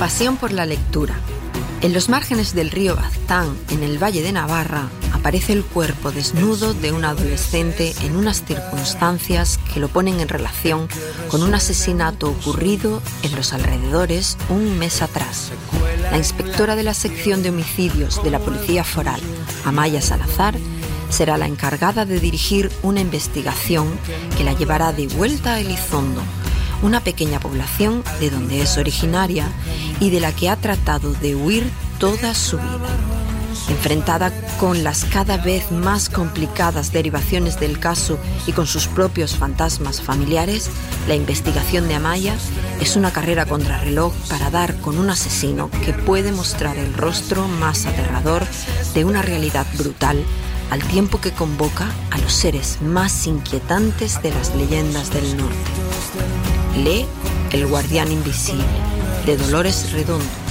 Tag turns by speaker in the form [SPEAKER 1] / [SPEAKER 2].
[SPEAKER 1] Pasión por la lectura. En los márgenes del río Baztán, en el Valle de Navarra, aparece el cuerpo desnudo de un adolescente en unas circunstancias que lo ponen en relación con un asesinato ocurrido en los alrededores un mes atrás. La inspectora de la sección de homicidios de la Policía Foral, Amaya Salazar, será la encargada de dirigir una investigación que la llevará de vuelta a Elizondo, una pequeña población de donde es originaria y de la que ha tratado de huir toda su vida. Enfrentada con las cada vez más complicadas derivaciones del caso y con sus propios fantasmas familiares, la investigación de Amaya es una carrera contrarreloj para dar con un asesino que puede mostrar el rostro más aterrador de una realidad brutal, al tiempo que convoca a los seres más inquietantes de las leyendas del norte. Lee El guardián invisible, de Dolores Redondo,